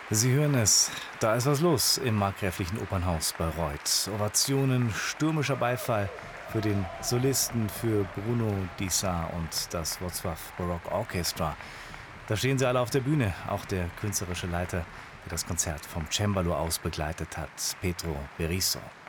Sie hören es, da ist was los im markgräflichen Opernhaus Bayreuth. Ovationen, stürmischer Beifall für den Solisten, für Bruno Dissart und das Wrocław Baroque Orchestra. Da stehen sie alle auf der Bühne, auch der künstlerische Leiter, der das Konzert vom Cembalo aus begleitet hat, Pedro Berisso.